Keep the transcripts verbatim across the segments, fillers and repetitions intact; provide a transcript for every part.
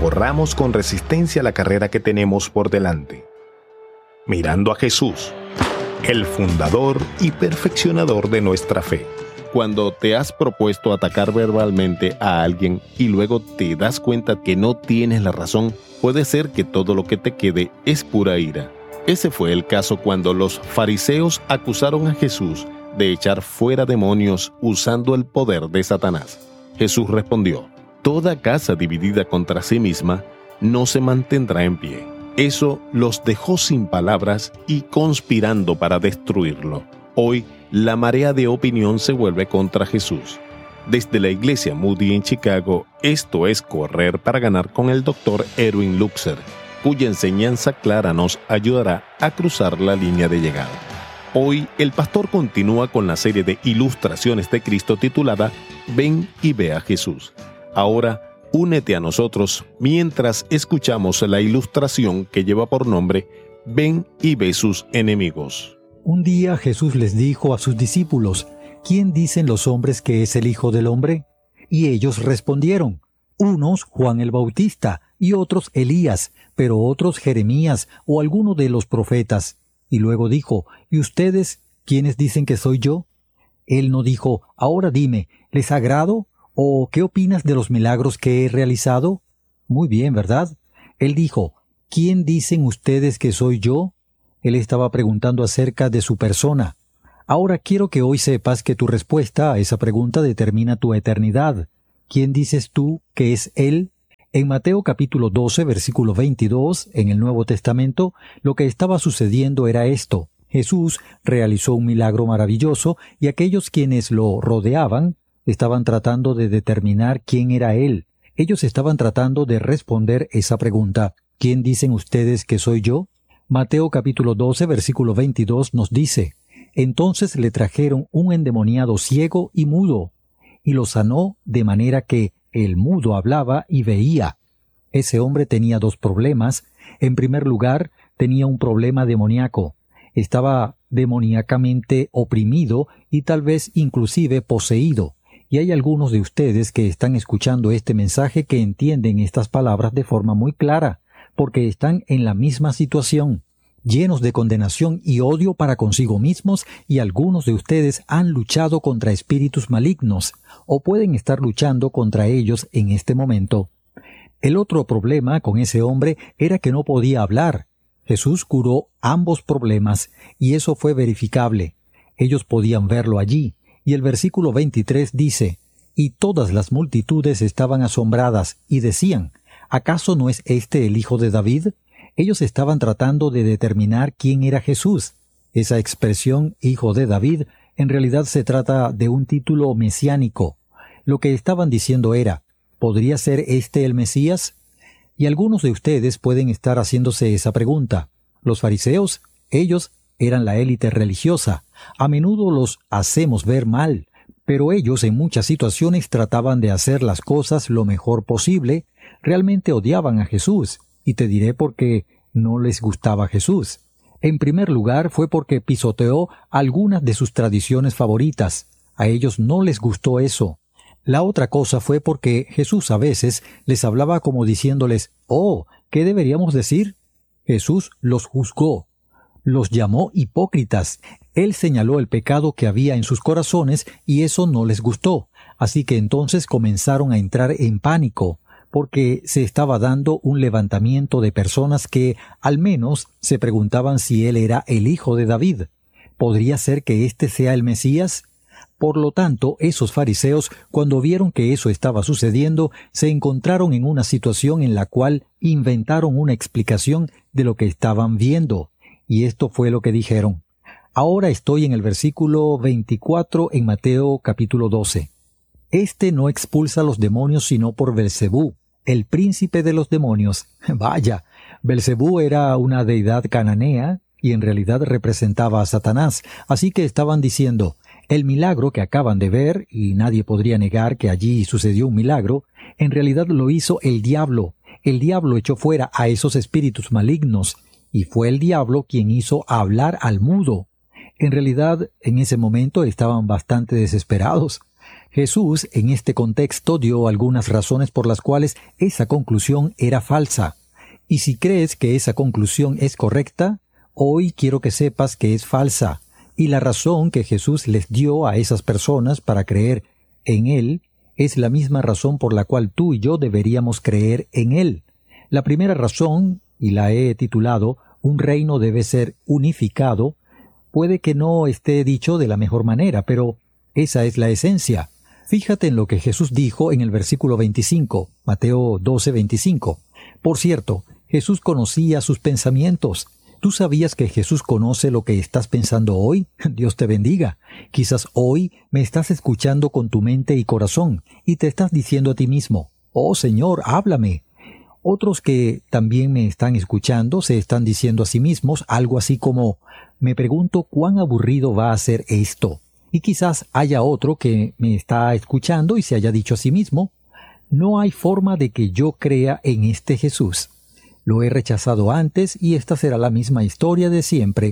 corramos con resistencia la carrera que tenemos por delante, mirando a Jesús, el fundador y perfeccionador de nuestra fe. Cuando te has propuesto atacar verbalmente a alguien y luego te das cuenta que no tienes la razón, puede ser que todo lo que te quede es pura ira. Ese fue el caso cuando los fariseos acusaron a Jesús de echar fuera demonios usando el poder de Satanás. Jesús respondió: toda casa dividida contra sí misma no se mantendrá en pie. Eso los dejó sin palabras y conspirando para destruirlo. Hoy, la marea de opinión se vuelve contra Jesús. Desde la iglesia Moody en Chicago, esto es Correr para Ganar con el doctor Erwin Luxer, cuya enseñanza clara nos ayudará a cruzar la línea de llegada. Hoy, el pastor continúa con la serie de ilustraciones de Cristo titulada Ven y ve a Jesús. Ahora, únete a nosotros mientras escuchamos la ilustración que lleva por nombre Ven y ve sus enemigos. Un día Jesús les dijo a sus discípulos: ¿quién dicen los hombres que es el Hijo del Hombre? Y ellos respondieron: unos Juan el Bautista, y otros Elías, pero otros Jeremías o alguno de los profetas. Y luego dijo: ¿y ustedes quiénes dicen que soy yo? Él no dijo: ahora dime, ¿les agrado? ¿O qué opinas de los milagros que he realizado? Muy bien, ¿verdad? Él dijo: ¿quién dicen ustedes que soy yo? Él estaba preguntando acerca de su persona. Ahora quiero que hoy sepas que tu respuesta a esa pregunta determina tu eternidad. ¿Quién dices tú que es Él? En Mateo capítulo doce, versículo veintidós, en el Nuevo Testamento, lo que estaba sucediendo era esto. Jesús realizó un milagro maravilloso y aquellos quienes lo rodeaban estaban tratando de determinar quién era Él. Ellos estaban tratando de responder esa pregunta: ¿quién dicen ustedes que soy yo? Mateo capítulo doce, versículo veintidós nos dice: entonces le trajeron un endemoniado ciego y mudo, y lo sanó de manera que el mudo hablaba y veía. Ese hombre tenía dos problemas. En primer lugar, tenía un problema demoníaco. Estaba demoníacamente oprimido y tal vez inclusive poseído. Y hay algunos de ustedes que están escuchando este mensaje que entienden estas palabras de forma muy clara, porque están en la misma situación, llenos de condenación y odio para consigo mismos, y algunos de ustedes han luchado contra espíritus malignos, o pueden estar luchando contra ellos en este momento. El otro problema con ese hombre era que no podía hablar. Jesús curó ambos problemas, y eso fue verificable. Ellos podían verlo allí, y el versículo veintitrés dice: y todas las multitudes estaban asombradas, y decían: ¿acaso no es este el hijo de David? Ellos estaban tratando de determinar quién era Jesús. Esa expresión, hijo de David, en realidad se trata de un título mesiánico. Lo que estaban diciendo era: ¿podría ser este el Mesías? Y algunos de ustedes pueden estar haciéndose esa pregunta. Los fariseos, ellos eran la élite religiosa. A menudo los hacemos ver mal, pero ellos en muchas situaciones trataban de hacer las cosas lo mejor posible. Realmente odiaban a Jesús, y te diré por qué no les gustaba Jesús. En primer lugar, fue porque pisoteó algunas de sus tradiciones favoritas. A ellos no les gustó eso. La otra cosa fue porque Jesús a veces les hablaba como diciéndoles: «Oh, ¿qué deberíamos decir?». Jesús los juzgó. Los llamó hipócritas. Él señaló el pecado que había en sus corazones y eso no les gustó. Así que entonces comenzaron a entrar en pánico, porque se estaba dando un levantamiento de personas que, al menos, se preguntaban si él era el hijo de David. ¿Podría ser que éste sea el Mesías? Por lo tanto, esos fariseos, cuando vieron que eso estaba sucediendo, se encontraron en una situación en la cual inventaron una explicación de lo que estaban viendo. Y esto fue lo que dijeron. Ahora estoy en el versículo veinticuatro en Mateo capítulo doce. Este no expulsa a los demonios sino por Belcebú, el príncipe de los demonios. Vaya, Belcebú era una deidad cananea y en realidad representaba a Satanás. Así que estaban diciendo: el milagro que acaban de ver, y nadie podría negar que allí sucedió un milagro, en realidad lo hizo el diablo. El diablo echó fuera a esos espíritus malignos, y fue el diablo quien hizo hablar al mudo. En realidad, en ese momento estaban bastante desesperados. Jesús en este contexto dio algunas razones por las cuales esa conclusión era falsa. Y si crees que esa conclusión es correcta, hoy quiero que sepas que es falsa. Y la razón que Jesús les dio a esas personas para creer en Él es la misma razón por la cual tú y yo deberíamos creer en Él. La primera razón, y la he titulado Un reino debe ser unificado, puede que no esté dicho de la mejor manera, pero esa es la esencia. Fíjate en lo que Jesús dijo en el versículo veinticinco, Mateo doce, veinticinco. Por cierto, Jesús conocía sus pensamientos. ¿Tú sabías que Jesús conoce lo que estás pensando hoy? Dios te bendiga. Quizás hoy me estás escuchando con tu mente y corazón y te estás diciendo a ti mismo, «Oh Señor, háblame». Otros que también me están escuchando se están diciendo a sí mismos algo así como, «Me pregunto cuán aburrido va a ser esto». Y quizás haya otro que me está escuchando y se haya dicho a sí mismo, «No hay forma de que yo crea en este Jesús. Lo he rechazado antes y esta será la misma historia de siempre».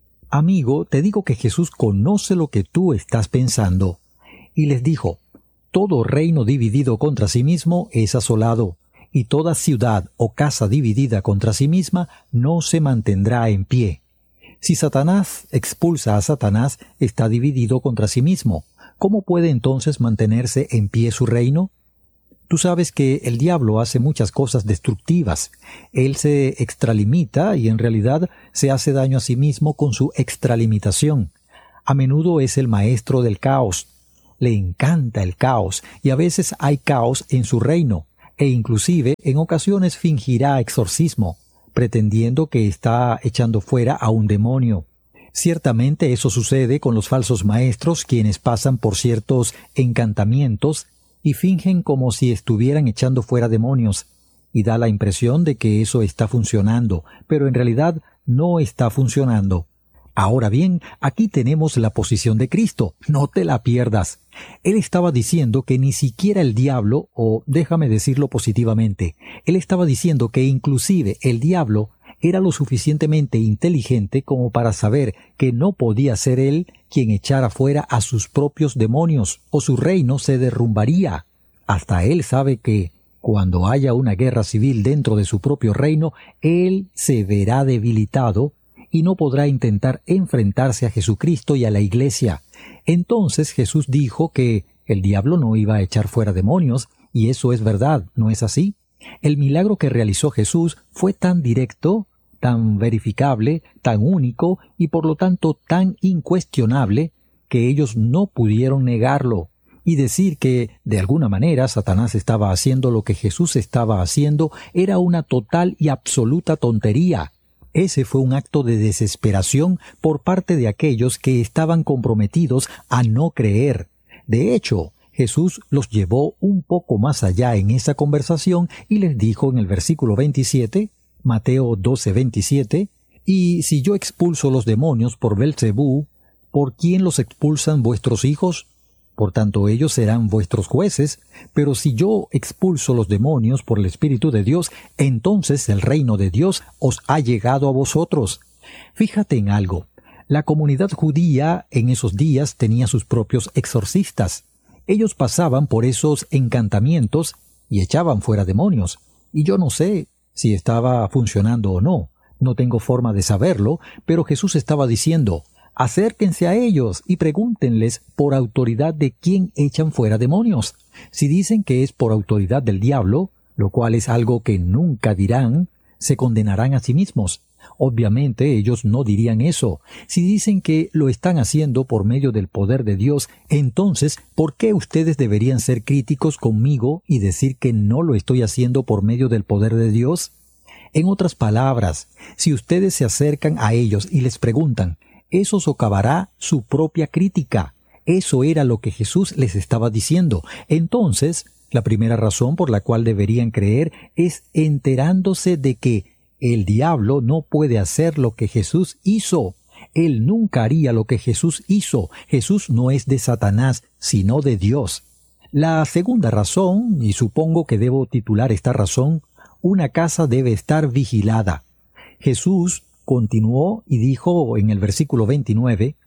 Amigo, te digo que Jesús conoce lo que tú estás pensando. Y les dijo, «Todo reino dividido contra sí mismo es asolado, y toda ciudad o casa dividida contra sí misma no se mantendrá en pie». Si Satanás expulsa a Satanás, está dividido contra sí mismo. ¿Cómo puede entonces mantenerse en pie su reino? Tú sabes que el diablo hace muchas cosas destructivas. Él se extralimita y en realidad se hace daño a sí mismo con su extralimitación. A menudo es el maestro del caos. Le encanta el caos y a veces hay caos en su reino e inclusive en ocasiones fingirá exorcismo, pretendiendo que está echando fuera a un demonio. Ciertamente eso sucede con los falsos maestros, quienes pasan por ciertos encantamientos y fingen como si estuvieran echando fuera demonios, y da la impresión de que eso está funcionando, pero en realidad no está funcionando. Ahora bien, aquí tenemos la posición de Cristo, no te la pierdas. Él estaba diciendo que ni siquiera el diablo, o déjame decirlo positivamente, él estaba diciendo que inclusive el diablo era lo suficientemente inteligente como para saber que no podía ser él quien echara fuera a sus propios demonios, o su reino se derrumbaría. Hasta él sabe que, cuando haya una guerra civil dentro de su propio reino, él se verá debilitado y no podrá intentar enfrentarse a Jesucristo y a la Iglesia. Entonces Jesús dijo que el diablo no iba a echar fuera demonios, y eso es verdad, ¿no es así? El milagro que realizó Jesús fue tan directo, tan verificable, tan único y por lo tanto tan incuestionable que ellos no pudieron negarlo y decir que, de alguna manera, Satanás estaba haciendo lo que Jesús estaba haciendo era una total y absoluta tontería. Ese fue un acto de desesperación por parte de aquellos que estaban comprometidos a no creer. De hecho, Jesús los llevó un poco más allá en esa conversación y les dijo en el versículo veintisiete, Mateo doce, veintisiete, «Y si yo expulso los demonios por Belcebú, ¿por quién los expulsan vuestros hijos? Por tanto ellos serán vuestros jueces, pero si yo expulso los demonios por el Espíritu de Dios, entonces el reino de Dios os ha llegado a vosotros». Fíjate en algo. La comunidad judía en esos días tenía sus propios exorcistas. Ellos pasaban por esos encantamientos y echaban fuera demonios. Y yo no sé si estaba funcionando o no. No tengo forma de saberlo, pero Jesús estaba diciendo, acérquense a ellos y pregúntenles por autoridad de quién echan fuera demonios. Si dicen que es por autoridad del diablo, lo cual es algo que nunca dirán, se condenarán a sí mismos. Obviamente ellos no dirían eso. Si dicen que lo están haciendo por medio del poder de Dios, entonces, ¿por qué ustedes deberían ser críticos conmigo y decir que no lo estoy haciendo por medio del poder de Dios? En otras palabras, si ustedes se acercan a ellos y les preguntan, eso socavará su propia crítica. Eso era lo que Jesús les estaba diciendo. Entonces, la primera razón por la cual deberían creer es enterándose de que el diablo no puede hacer lo que Jesús hizo. Él nunca haría lo que Jesús hizo. Jesús no es de Satanás, sino de Dios. La segunda razón, y supongo que debo titular esta razón, una casa debe estar vigilada. Jesús continuó y dijo en el versículo veintinueve,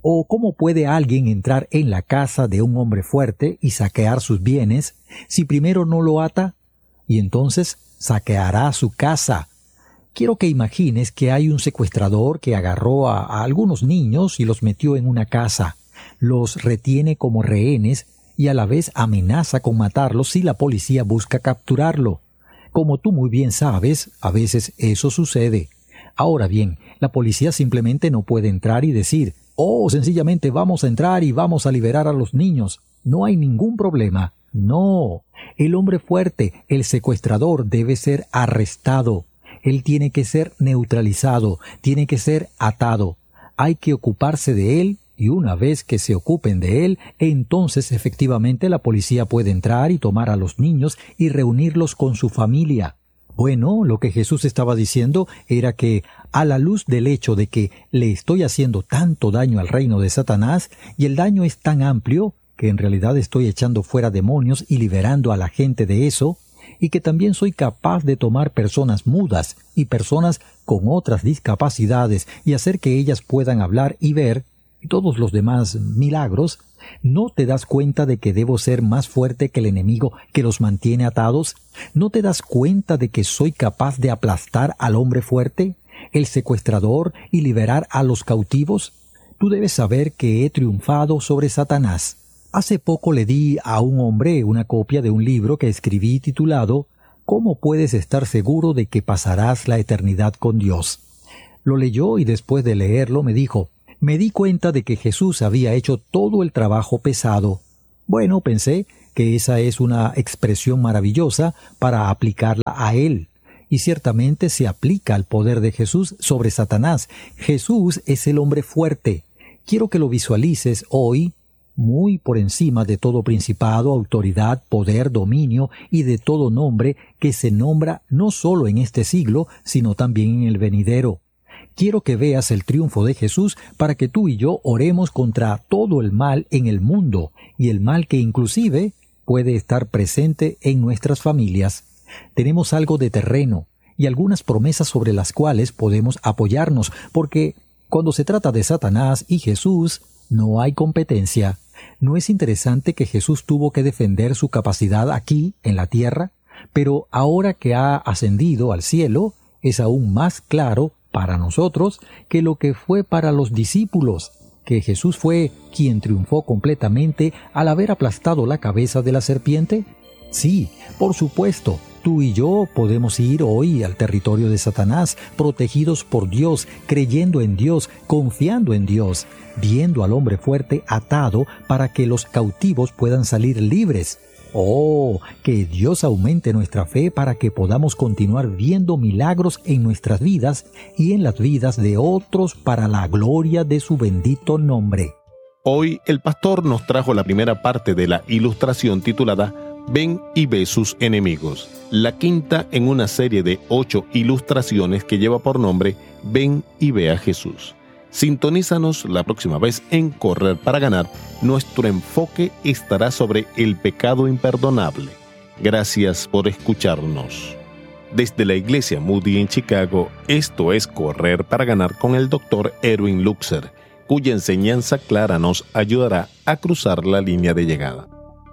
¿O cómo puede alguien entrar en la casa de un hombre fuerte y saquear sus bienes si primero no lo ata? Y entonces saqueará su casa. Quiero que imagines que hay un secuestrador que agarró a, a algunos niños y los metió en una casa, los retiene como rehenes y a la vez amenaza con matarlos si la policía busca capturarlo. Como tú muy bien sabes, a veces eso sucede. Ahora bien, la policía simplemente no puede entrar y decir, oh, sencillamente vamos a entrar y vamos a liberar a los niños. No hay ningún problema. No, el hombre fuerte, el secuestrador, debe ser arrestado. Él tiene que ser neutralizado, tiene que ser atado. Hay que ocuparse de él y una vez que se ocupen de él, entonces efectivamente la policía puede entrar y tomar a los niños y reunirlos con su familia. Bueno, lo que Jesús estaba diciendo era que a la luz del hecho de que le estoy haciendo tanto daño al reino de Satanás y el daño es tan amplio que en realidad estoy echando fuera demonios y liberando a la gente de eso, y que también soy capaz de tomar personas mudas y personas con otras discapacidades y hacer que ellas puedan hablar y ver, y todos los demás milagros, ¿no te das cuenta de que debo ser más fuerte que el enemigo que los mantiene atados? ¿No te das cuenta de que soy capaz de aplastar al hombre fuerte, el secuestrador, y liberar a los cautivos? Tú debes saber que he triunfado sobre Satanás. Hace poco le di a un hombre una copia de un libro que escribí titulado ¿Cómo puedes estar seguro de que pasarás la eternidad con Dios? Lo leyó y después de leerlo me dijo, me di cuenta de que Jesús había hecho todo el trabajo pesado. Bueno, pensé que esa es una expresión maravillosa para aplicarla a él. Y ciertamente se aplica al poder de Jesús sobre Satanás. Jesús es el hombre fuerte. Quiero que lo visualices hoy, muy por encima de todo principado, autoridad, poder, dominio y de todo nombre que se nombra no solo en este siglo, sino también en el venidero. Quiero que veas el triunfo de Jesús para que tú y yo oremos contra todo el mal en el mundo y el mal que inclusive puede estar presente en nuestras familias. Tenemos algo de terreno y algunas promesas sobre las cuales podemos apoyarnos, porque cuando se trata de Satanás y Jesús, no hay competencia. ¿No es interesante que Jesús tuvo que defender su capacidad aquí, en la tierra? Pero ahora que ha ascendido al cielo, es aún más claro para nosotros que lo que fue para los discípulos, que Jesús fue quien triunfó completamente al haber aplastado la cabeza de la serpiente. Sí, por supuesto, tú y yo podemos ir hoy al territorio de Satanás, protegidos por Dios, creyendo en Dios, confiando en Dios, viendo al hombre fuerte atado para que los cautivos puedan salir libres. Oh, que Dios aumente nuestra fe para que podamos continuar viendo milagros en nuestras vidas y en las vidas de otros para la gloria de su bendito nombre. Hoy el pastor nos trajo la primera parte de la ilustración titulada Ven y ve sus enemigos, la quinta en una serie de ocho ilustraciones que lleva por nombre Ven y ve a Jesús. Sintonízanos la próxima vez en Correr para Ganar. Nuestro enfoque estará sobre el pecado imperdonable. Gracias por escucharnos. Desde la Iglesia Moody en Chicago, esto es Correr para Ganar con el doctor Erwin Luxer, cuya enseñanza clara nos ayudará a cruzar la línea de llegada.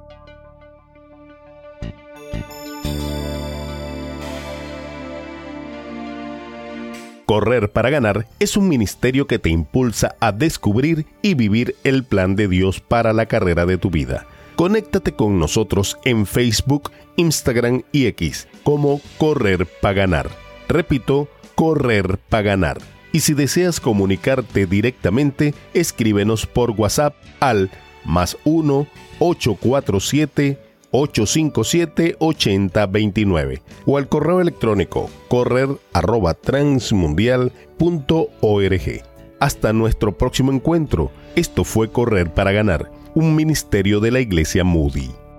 Correr para Ganar es un ministerio que te impulsa a descubrir y vivir el plan de Dios para la carrera de tu vida. Conéctate con nosotros en Facebook, Instagram y X como Correr para Ganar. Repito, Correr para Ganar. Y si deseas comunicarte directamente, escríbenos por WhatsApp al más uno ocho cuatro siete ocho cinco siete ocho cero dos nueve o al correo electrónico correr arroba transmundial punto org. Hasta nuestro próximo encuentro. Esto fue Correr para Ganar, un ministerio de la Iglesia Moody.